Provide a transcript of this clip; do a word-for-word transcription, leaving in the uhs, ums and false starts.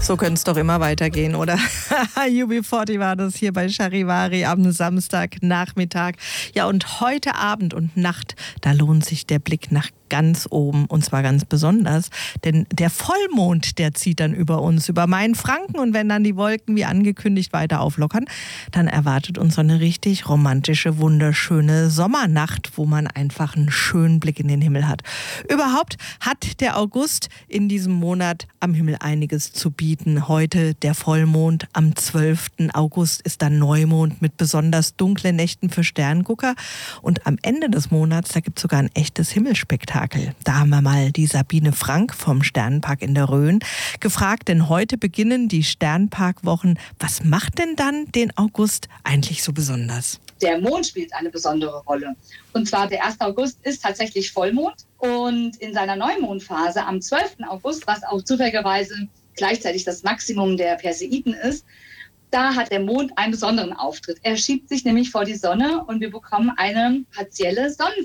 So könnte es doch immer weitergehen, oder? U B vierzig war das hier bei Charivari am Samstagnachmittag. Ja, und heute Abend und Nacht, da lohnt sich der Blick nach ganz oben, und zwar ganz besonders, denn der Vollmond, der zieht dann über uns, über Mainfranken, und wenn dann die Wolken wie angekündigt weiter auflockern, dann erwartet uns so eine richtig romantische, wunderschöne Sommernacht, wo man einfach einen schönen Blick in den Himmel hat. Überhaupt hat der August in diesem Monat am Himmel einiges zu bieten. Heute der Vollmond, am zwölften August ist dann Neumond mit besonders dunklen Nächten für Sterngucker, und am Ende des Monats, da gibt es sogar ein echtes Himmelspektakel. Da haben wir mal die Sabine Frank vom Sternpark in der Rhön gefragt, denn heute beginnen die Sternparkwochen. Was macht denn dann den August eigentlich so besonders? Der Mond spielt eine besondere Rolle. Und zwar der erste August ist tatsächlich Vollmond, und in seiner Neumondphase am zwölften August, was auch zufälligerweise gleichzeitig das Maximum der Perseiden ist, da hat der Mond einen besonderen Auftritt. Er schiebt sich nämlich vor die Sonne und wir bekommen eine partielle Sonnenfinsternis.